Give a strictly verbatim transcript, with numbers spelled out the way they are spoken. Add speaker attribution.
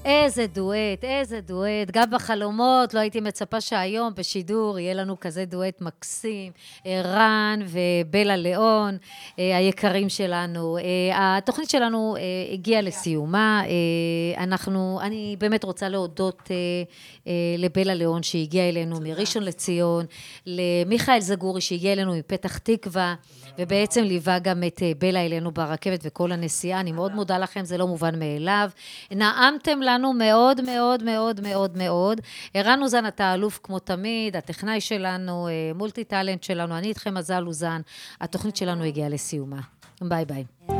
Speaker 1: איזה דואט, איזה דואט. גם בחלומות לא הייתי מצפה שהיום בשידור יהיה לנו כזה דואט מקסים. רן ובלה ליאון, היקרים שלנו. התוכנית שלנו הגיעה לסיומה. אנחנו, אני באמת רוצה להודות לבלה ליאון שהגיעה אלינו מראשון לציון, למיכאל זגורי שהגיע אלינו מפתח תקווה, ובעצם ליווה גם את בלה אלינו ברכבת וכל הנסיעה. אני מאוד מודה לכם, זה לא מובן מאליו. נעמתם לנו מאוד מאוד מאוד מאוד מאוד. ערן אוזן, אתה אלוף כמו תמיד, הטכנאי שלנו, מולטי טלנט שלנו, אני איתכם מזל אוזן. התוכנית שלנו הגיעה לסיומה. ביי ביי.